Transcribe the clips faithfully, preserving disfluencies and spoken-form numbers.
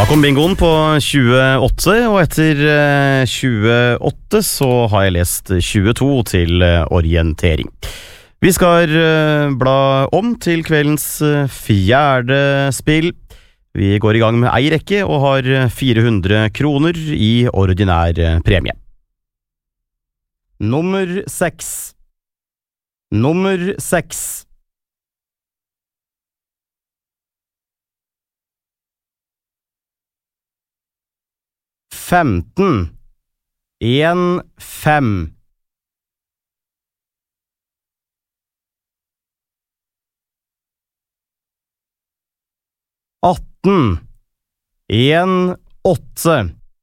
Da kom bingoen på tjueåtte, og etter eh, tjueåtte så har jeg lest tjueto til eh, orientering. Vi skal eh, bla om til kveldens eh, fjerde spill. Vi går i gang med ei rekke og har fire hundre kroner i ordinær eh, premie. Nummer seks. Nummer seks. Femten. En, fem. Atten. En, åtte.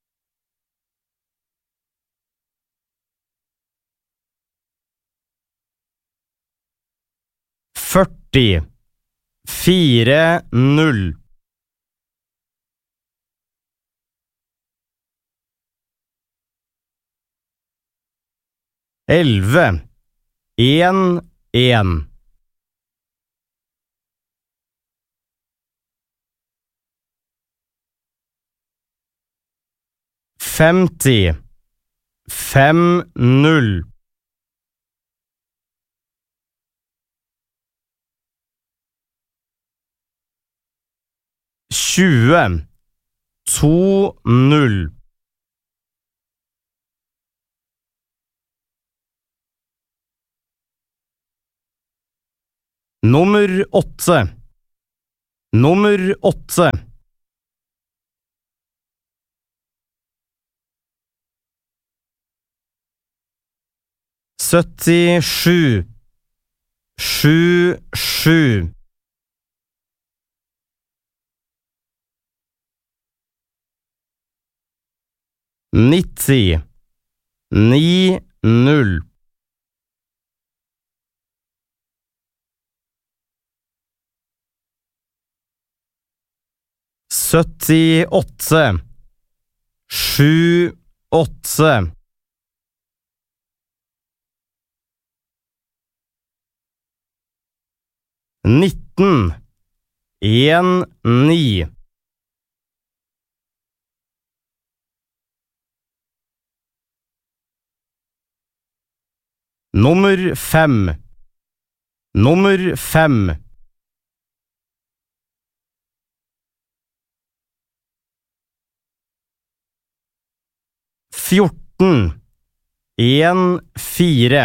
Førti. Fire, null. Elve. En, en. Femti. Fem, null. Tjue. To, null. Nummer åtte. Nummer åtte. Syttisju. Sju, sju. Nitti. Ni, null. Syttiåtte. Sju, åtte. Nitten. En, ni. Nummer fem. Nummer fem. Fjorten. En, fire.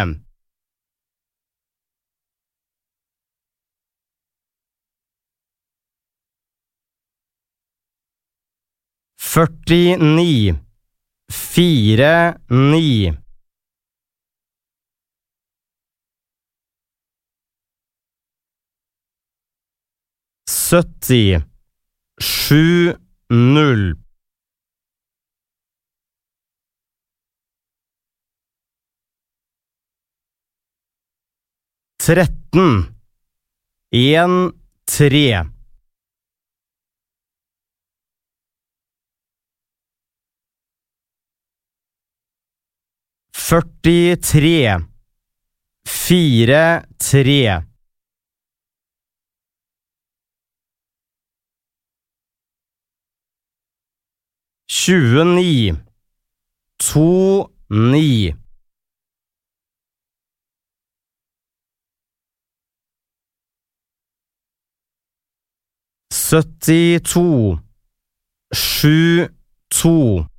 Førtini. Fire, ni. Sytti. Sju, null. Tretten. En, tre. Førtitre. Fire, tre. Tjueni. To, ni. Syttito. Sju, to.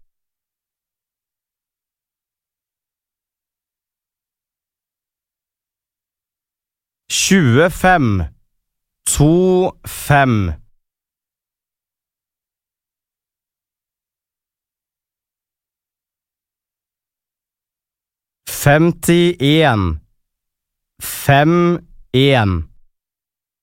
Tjuefem. To, fem. Femtien. Fem, en.